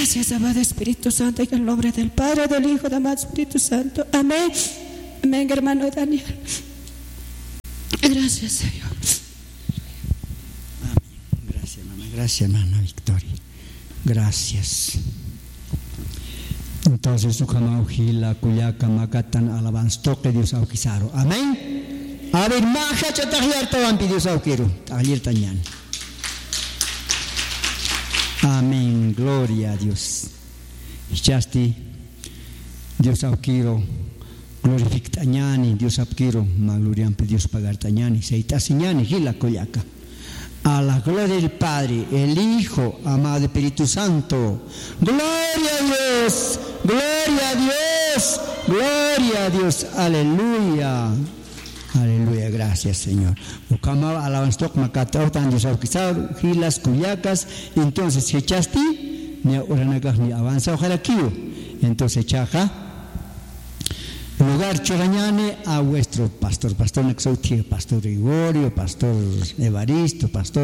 Gracias, amado Espíritu Santo, en el nombre del Padre, del Hijo, del amado Espíritu Santo. Amén. Amén, hermano Daniel. Gracias, Señor. Amén. Gracias, mamá. Gracias, hermana Victoria. Gracias. Entonces, Ukamauhila, Kuyaka, Makatan, alabanza, toque Dios Aukizaro. Amén. A ver, Maja, Chatahir, Tawampi, Dios Aukiro. Tahir Tañan. Amén. Gloria a Dios. Chasti, Dios Aukiro. Glorific Tañani, Dios Aukiro. Maglorian, Dios Pagar Tañani. Seitasiñani, Gila, Kuyaka. A la gloria del Padre, el Hijo, amado Espíritu Santo. Gloria a Dios, gloria a Dios, gloria a Dios. Aleluya, aleluya, gracias Señor. Ukama alabanztok makatautan Dios aukizar, gilas kuyacas. Entonces, si echaste, ni oranagah ni avanza ojalá kio. Entonces, chaja. Lugar Chorañane a vuestro pastor Nexautia, pastor Gregorio, pastor Evaristo, pastor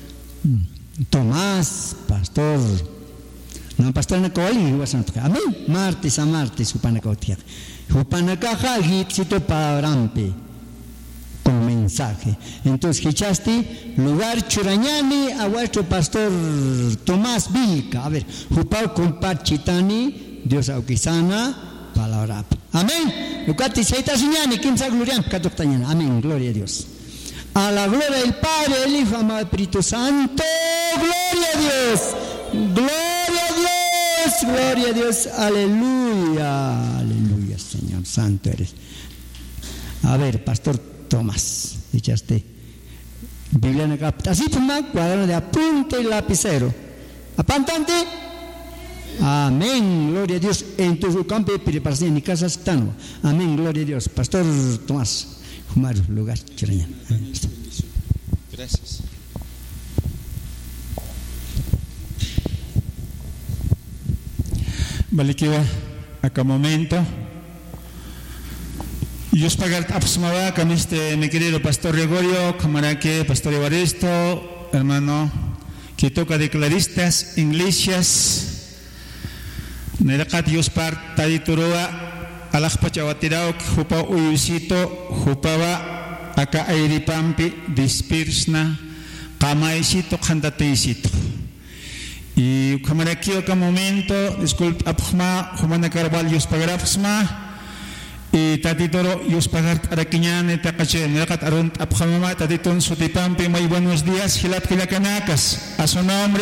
Tomás, pastor Necoli, amén. Martes a martes, Upanacautia. Upanacaja, Gipsito para Rampe, con mensaje. Entonces, echaste lugar Chorañane a vuestro pastor Tomás Vilca. A ver, Upau Compachitani, Dios Auquisana, palabra. Amén. Lucati seita señani, quinza glorian, catoctañana. Amén. Gloria a Dios. A la gloria del Padre, el Hijo, amado Espíritu Santo. Gloria a Dios. Gloria a Dios. Gloria a Dios. Aleluya. Aleluya, Señor. Santo eres. A ver, Pastor Tomás. Echaste. Biblia en acá. Así toma cuaderno de apunte y lapicero. Apantante. Amén, gloria a Dios. En tu campo de preparación en casa están. Amén, gloria a Dios. Pastor Tomás, Jumar, lugar, Chirañán. Gracias. Balikiwa, acá momento. Dios pagar apsmava con mi querido Pastor Gregorio, camarada Pastor Evaristo, hermano, que toca de claristas, iglesias. Nerakat Dios par tadituroa alak pachawatirao hupa uyusito hupawa aka airipampi dispirsna kamaisito kantateisito. Y como aquí acá momento, disculpa apma humana carval Dios pagarapsma y taditoro Dios pagar araquiñane takache nerakat arunt aphamama taditon sutipampi muy buenos días hilat kilakanacas a su nombre.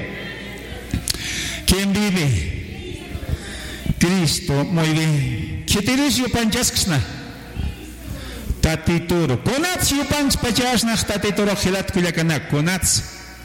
¿Quién vive? Cristo, muy bien. ¿Qué te dice Panchasna? Tatituro. Konats Yupanch Pachasna, Tatituro Hilat Kulakanak. Konats.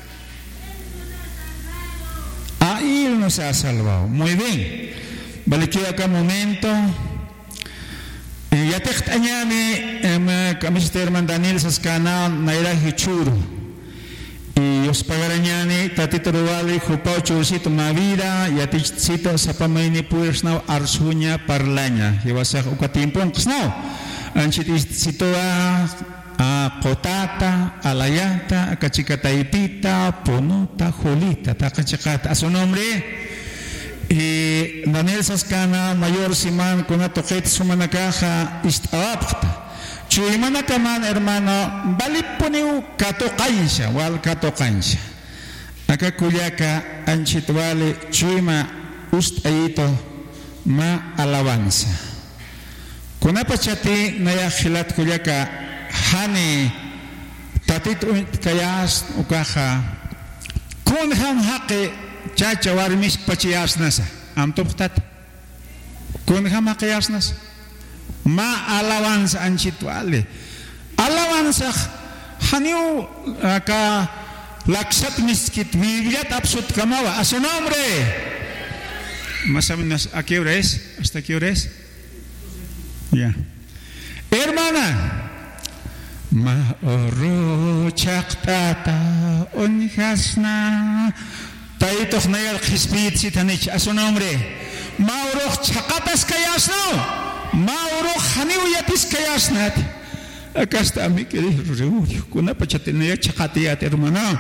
Ahí nos ha salvado. Muy bien. Vale, que acá momento. Ya te extrañame, Camiseta hermano Daniel Sascana, Naira Hichuru. Y os pagarañani, tatitoro vale, jupao churcito mavira, y atichito sapamaini puersnau arsuña parlaña. Y vas a ucatimpon, no. Anchitito a potata, a layata, a cachicataipita, ponota, jolita, tacachacata. A su nombre. Y Daniel Sascana, mayor Simán, con una toqueta sumanakaja, istapta. Chuyimana kaman hermano, baliponiu katokansha, wal katokansha. Acá kuyaka anchitwale chuyima ustayito ma alabanza. Kunapachati naya hilat kuyaka hani tatit kayas ukaha kunham haqi chacha warmis pachiyasnasa. Amtoptat kunham haqiyasnasa. Ma alabanza anchituale. Alabanza haniu acá laksat miskit viviat absut kamawa. A su nombre. Más o menos, ¿a qué hora es? ¿Hasta qué hora es? Ya. Hermana. Ma oro chaktata onjasna. Taitoch nayal khispit sitanich. A su nombre. Ma oro chakatas kayasno. Mauro Haniu Yatis Kayasnat. Acá está mi querido Gregorio. Con una pachatenía chacatiat, hermana.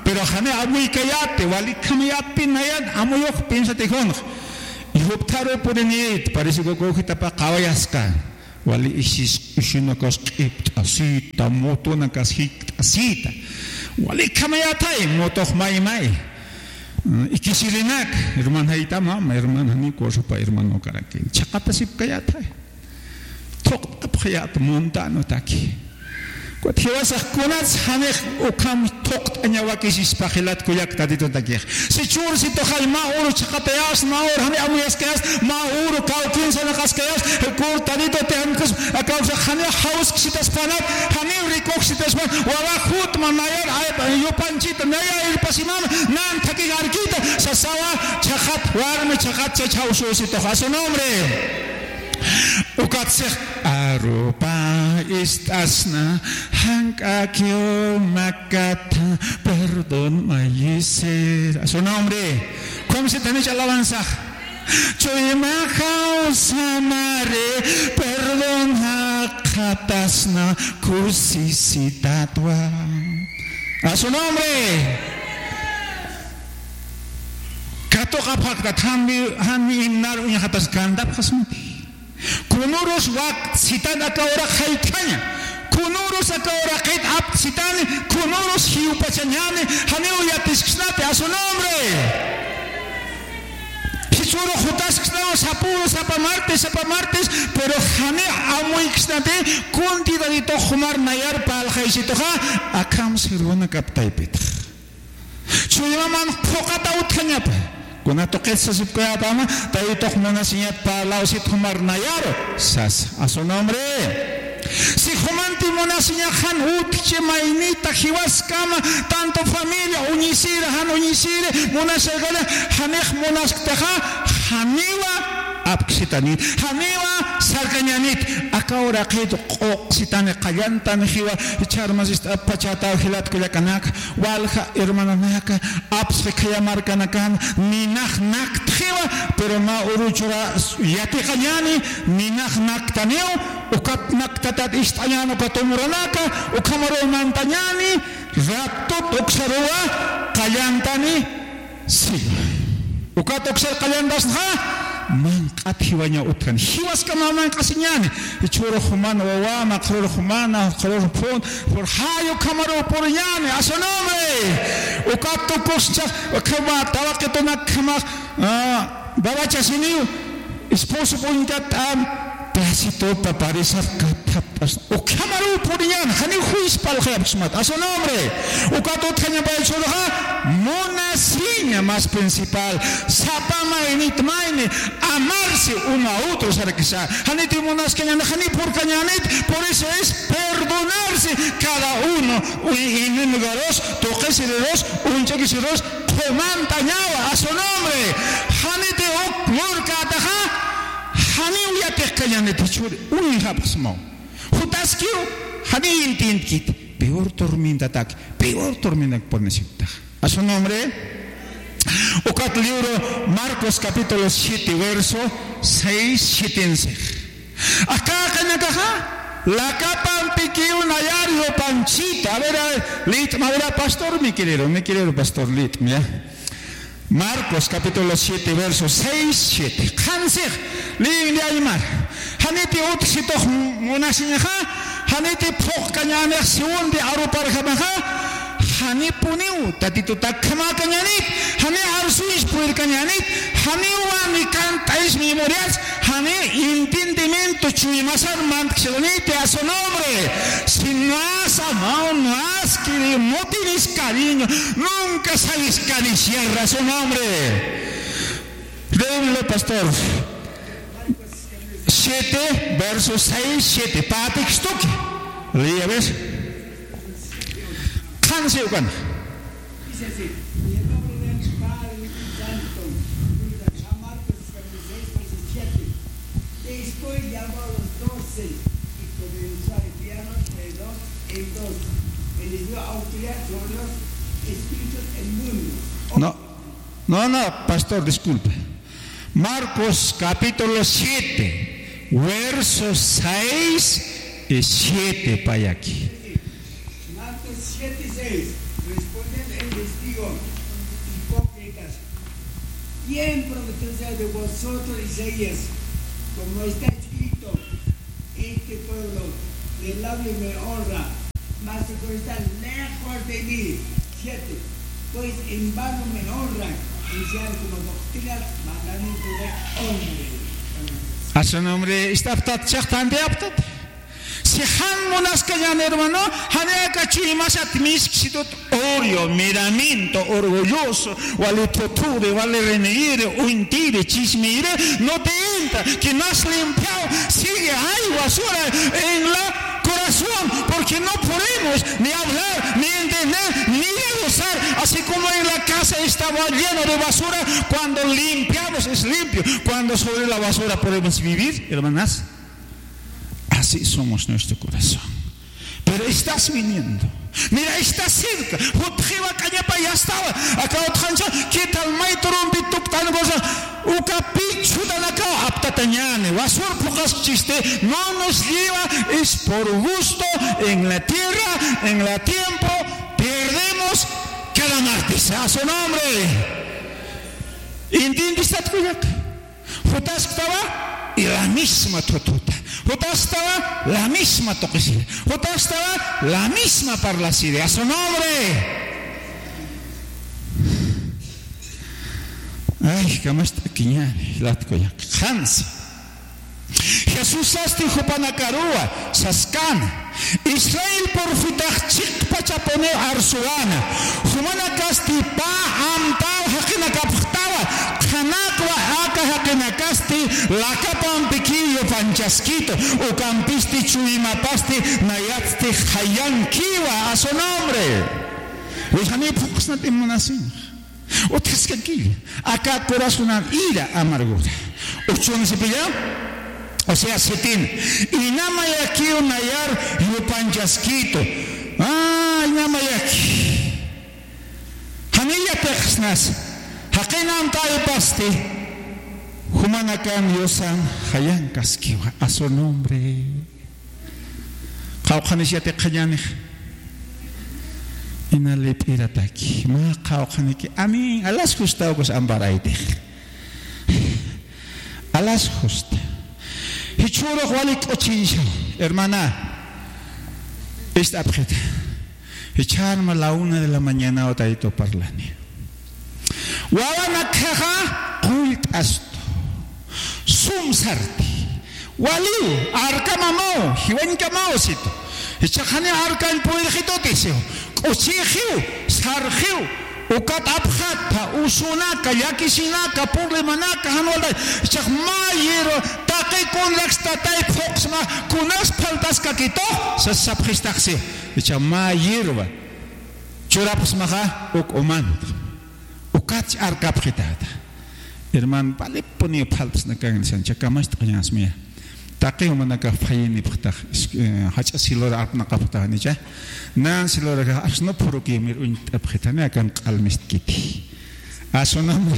pero jane amuy kayate, wali kamayati nayan, amuyok piensa tejón. Y hoptaro por enit, parece que cogita pa kawayaska. Wali ishinakas asita, moto nakas asita. Wali kamayatay, motoh mai. Y kisilinak, hermana itama, hermana ni cosa pa hermano karakin. Chakata sip kayatay. Tok apayat montano taki. Kuat hiwas kunat hanek ukam tok anyawakis pakilat kuyak tadito takir. Si chur si tohay maur chakatayas maur hani amuyas kayas maur kau kinsa nakas kayas kur tadito tehamkus akau sa hani haus sitas panat hani rikok sitas pan wala khut manayar ay yupanchit naya ilpasimam nan taki garkita sa sawa chakat warme chakat chausu si tohaso nombre. Ukatsek arupa istasna hankakyo makata perdón mayiser. A su nombre. ¿Cómo se tiene alabanza? Choyemajao samare perdón hakatasna kusisitatwa. A su nombre. Katoka pakta hami imnar unyahatas kandap hasmati. Kunuros wak sitan akawra khaitanya kunuros akawra khait ap sitan kunuros hiupachanyane haneu yatisksnate a su nombre pichuro jutasksnao sapamartes pero hane amuiksnate kuntidadito khumar nayar pal khaisitoha akam siruna kaptaipit chuyamaman phokata uthanyapa kuna toket sa sipkaya tama tayo tok muna sinyat palaw si Tumar Nayaro sas a su nombre si humanti muna sinyahan utche mainita hiwas kama tanto familia unisire muna segala hanek muna sktaha haniwa apksitanit haniwa sarkanyanit akawra qid sitane qayantan hiwa charmasist apachata hilat kuyakanak walha hermana naka apskaya markanakan ninah nak hiwa pero ma uruchura yati qanyani ninah nak taneo ukat nak tatat istayano katumronaka ukamaro mantanyani ratut uksarua qayantani si ukat uksar qayandas ha mangkat hiwanya utkan hiwas kamaman kasinyani ichuro humana wawama krolo humana krolo pon por hayo kamaro por nyane a su nombre ukato koscha kama tawaketo nakama babacha siniu esposo pointat pedacito paparizar katapas o kamaro por nyane hani huis pal khayabsmat a su nombre ukato tanya bay choloha monasiña más principal sapama enitmaine amarse uno a otro sarkisa haniti monas kenyana hani por kañanit por eso es perdonarse cada uno en lugaros toquesiros unchekisiros comantañaba a su nombre haniti ok murkataha hani uyatek kañanit churi unihapsmo jutaskio hani intintkit peor tormenta por necesitar. A su nombre, ukat libro Marcos capítulo 7 verso 6 7. Acá kanakaha la capan piquiu nayario panchita. A ver, lit, madera pastor mi querido pastor lit, ya. Marcos capítulo 7 verso 6 7. Hansir li aymar. Haniti utsito monasiñaha, haniti pok kanyane siun di arupar kamaha. Hani puniu tatito takama kanyanit hani arsuis puer kanyanit hani wani cantais memorias hani entendimiento chuimasar manxonite a su nombre si no has amado no has querido no tienes cariño nunca sabes acariciar a su nombre léelo pastor 7 verso 6 7 patik stuki lea ves dice así, y el nombre del Padre y del Santo, San Marcos 16, 17. Después llamó a los 12 y comenzó a enviarlos de 2 en 2. Y les dio autoridad sobre los espíritus inmundos. No, pastor, disculpe. Marcos capítulo 7, versos 6 y 7 para aquí. Responden el digo, hipócritas, ¿quién profetiza de vosotros, Isaías, como está escrito, este pueblo de labio me honra, mas su corazón está lejos de mí? 7. Pues en vano me honran, iniciar como doctrina, mandamiento de hombre. A su nombre está aptat, si han monas callan hermano, haneka chuimasat miskidot orio, miramento, orgulloso, vale torture, vale reneire, huintire, chismire, no te entra, que no has limpiado, sigue hay basura en la corazón, porque no podemos ni hablar, ni entender, ni gozar, así como en la casa estaba lleno de basura, cuando limpiamos es limpio, cuando sobre la basura podemos vivir, hermanas. Así somos nuestro corazón. Pero estás viniendo. Mira, está cerca. Ya estaba. Acá ¿qué tal no nos lleva, es por gusto, en la tierra, en el tiempo, perdemos cada martes. A su nombre. ¿Entiendes? Y la misma totuta. Estaba la misma toquecida. Estaba la misma parlacida. A su nombre. Ay, ¿cómo está aquí? Hansi. Jesús hasta hijo panacarua, Sascana. Israel por fitach chikpachapone arsuana. Humana casti pa amtal hakina kaphtava. Kanakwa aka hakina casti la kapan piquillo panchasquito. O campisti chuimapasti nayatsti hayan kiwa. A su nombre. Ujani puxnat imunasin. Otras que aquí. Acá corazón ira amargura. Ochon se pilla. O sea, setin. Y nama aquí un ayar y un panchasquito. Ay, nama aquí. Hanilla texnas. Hakinam tayo pasti. Humanakan yosan hayan kaskiwa. A su nombre. Kaukanisiate kayanih. Inalip irataki. Ma kaukaniki. Amin. Alas justa ko sa ambaraite. Alas justa. Hichuro walik ochincho, hermana, esta abjeta. Echarme a la 1 de la mañana o taito parlani. Wawana kaga kult asto. Sumsarti. Waliu, arka mamao, hiwen kamao sito. Echahane arka el poderjito tiseo. Ochihiu, sarhiu. Ukat abjata, usunaka, yakisinaka, purlemanaka, hanwalda. Echahmayero. Con la estatal foxma con las paltas kakito se sapristaxi echa ma yerba churapus maha ok omand ukach arkapritata herman vale poni paltas na kan san chakamas tanyas me taqi manaka fayni pta hacha silor arpna qapta nicha nan silor ga asno puruki mir un apritana kan qalmist kiti asonam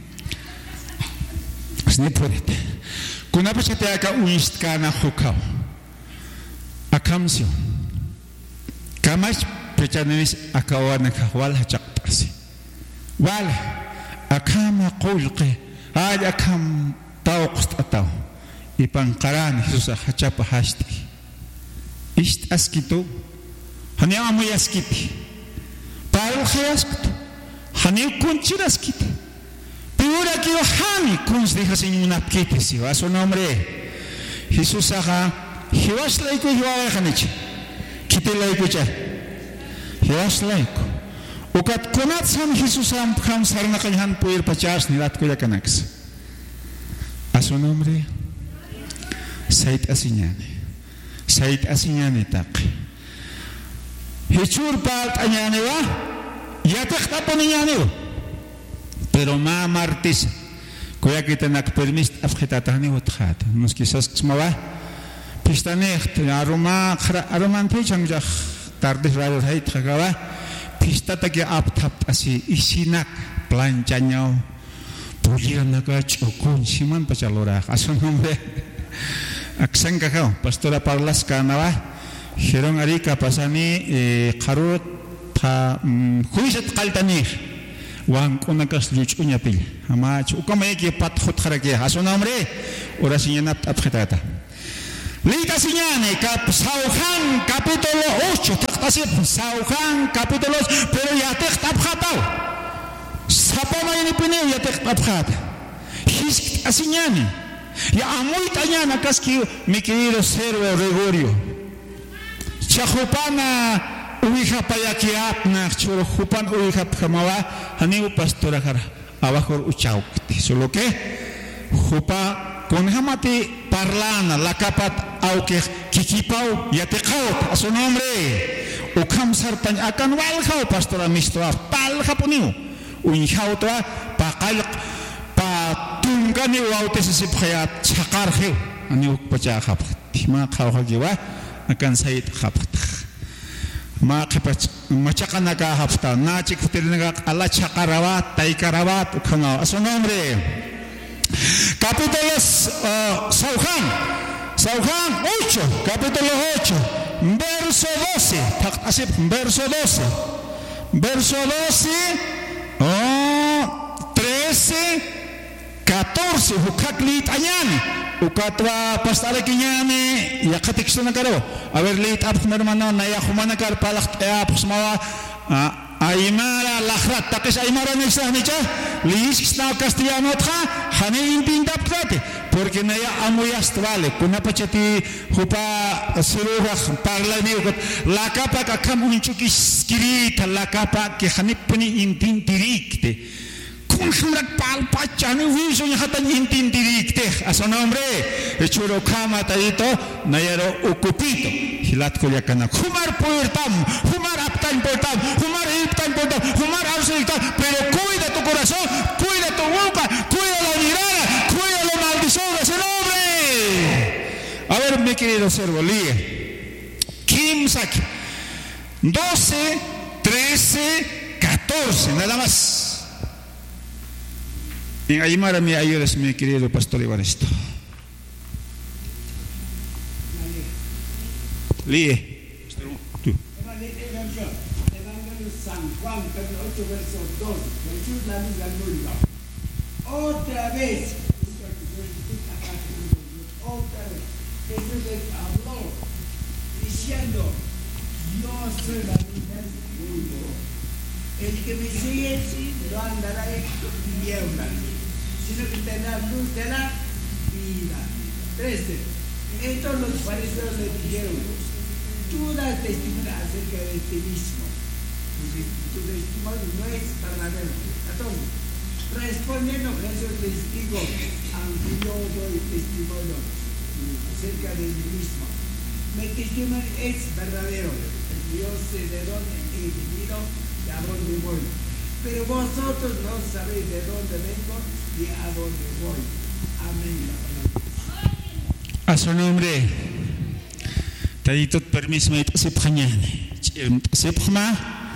asne purit kuna pasate aka uistkana hukau akamsio kamas pechanenis akawana kahwal hachaqtasi wal akama qulqi ay akam tawqst ataw ipanqaran Jesus hachapa hashti ist askito hanya amu yaskiti paru khiaskito hani kunchiraskiti Pura que Ohani kuns deja sin una pquete, a su nombre. Jesús haga, Jehovás laico, Jehová hanich. Quite laico ya. Jehovás laico. Ukat konat sam Jesús am ham sarna kanyan puir pachas ni rat ko ya kanax. A su nombre. Sait asinyane tak. Hechur palt anyane wa. Ya takta poninyane. Pero ma martis koya kita nak permis afkhitatani uthat nos quizás smawa pistanecht aroma pechangja tarde rado hait khagawa pistata ke aptap asi isinak planchanyao pulirana ka chokon siman pachalora aso nombre aksan kakao pastora parlas kanawa hirong ari kapasani qarut pa huisat qaltanir Juan Kunakas Luchuñapil, Amach, Ukameki Pat Hotrake, a su nombre, Orasinap Tapretata. Lita Signane, Sauhan, capítulo 8, Sauhan, capítulo 8, pero ya te tapjatao. Sapama y Pineo ya te tapjata. His Asignane, ya muy tañana casqui, mi querido Servo Gregorio. Chahupana. Uija payakiat na churo jupan uija pjamawa haniu pastora kara abajo uchaukti solo que jupa con jamati parlana la capat auque kikipau yateqaut a su nombre ukam sarpan akan walhau pastora mistoa pal japoniu uijauta paqal pa tungani waute sipkhayat chaqarhe aniu pacha khap ma khawhagiwa akan sayid khapat Machakanaka hafta, Nachik Tilnaga, Alachakarawat, Taikarawat, Ukanga, a su nombre. Capítulo Sauhan 8, capítulo 8, verso 12, verso 12, verso 12, 13, 14, Hukaklit Ayan. Ukatwa pastare kinyane yakatik suna karo a ver lit ap hermano naya humana kar palak ap smawa aymara lahrat takes aymara nisa nicha lis sta castellano tha hane intindap trate porque naya amuyas vale kuna pachati hupa suruha parla ni la capa ka kam unchuki skirita la capa que hanipni intindirikte Kunhrak palpachani vision hatan intindirikte a su nombre echuro kama taito nayero ocupito hilat kolyakana humar puertam humar aptan portam humar iptan portam humar ausiltam pero cuida tu corazón cuida tu boca cuida la mirada cuida la maldición a su nombre. A ver mi querido servo líe Kimsak 12 13 14 nada más. En Aymara me ayudas, mi querido pastor Evaristo. Lee. Tú. San Juan, capítulo 8, verso 2. Jesús la luz la nulga. Otra vez. Jesús les habló diciendo: Yo soy la luz del mundo. El que me sigue no andará en tinieblas, sino que tendrá luz de la vida. 13. Entonces los fariseos le dijeron: tú das testimonio acerca de ti mismo. Tu testimonio no es verdadero. Respondiendo Jesús les digo: aunque yo doy testimonio acerca de mí mismo, mi testimonio es verdadero. Yo sé de dónde he venido y a dónde voy. Pero vosotros no sabéis de dónde vengo y a dónde voy. Amén. A su nombre, Taditot permiso me sipjañane, sipjma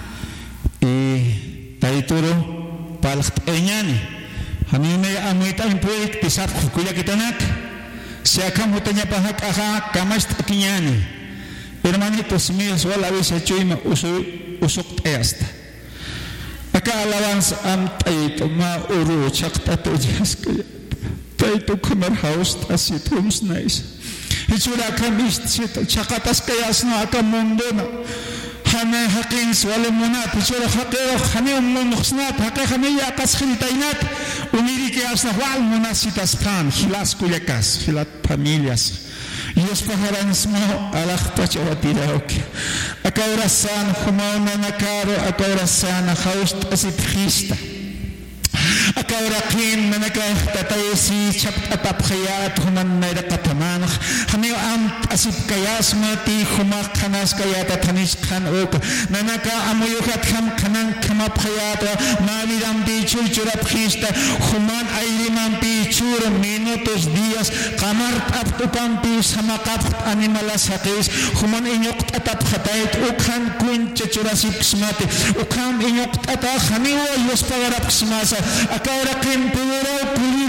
y Tadituro palcht eñane. A mí me amuita impuit pisap kuya kitanak, se akamutanya pahak aha kamast kiñane. Hermanitos míos, wala vez hecho y me usuk esta. Acá alabanza am taito ma uru chaktato jaskaya. Taito comer house así tums nice. Hechura kamist sit chakatas kayas no aka mundona. Hane hakins wale munat hechura hakero hane munusnat hake hane ya kaskhiltainat uniri que asna wal munasitas pan hilas kuyakas hilat familias. Y os pagarán a la tachawatiraok. Acá orasan, humana nakaro, acá orasan, a haust asitjista. Acá orakin, manakah tataysi, chapatap khayat, human naira kataman. Hamio am asip kayas mati, humak kanas kayata tanis kan ok. Nanaka amuyukat ham kanan kamap khayata, mavidam pichur churap khista, human ayrimam pichur minutos días, kamart aptukampi samakap animalas hakis, human inyok atap khatait, ukhan kun churasip smati, ukhan inyok atap haniwa yos pagarap smasa. Acá ahora que en Pedro pulir